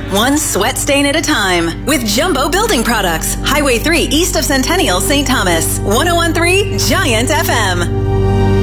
one sweat stain at a time. With Jumbo Building Products. Highway 3 east of Centennial, St. Thomas. 101.3 Giant FM.